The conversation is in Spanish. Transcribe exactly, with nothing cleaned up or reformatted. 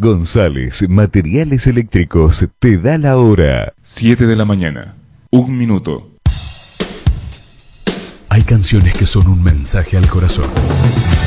González Materiales Eléctricos te da la hora. siete de la mañana. Un minuto. Hay canciones que son un mensaje al corazón.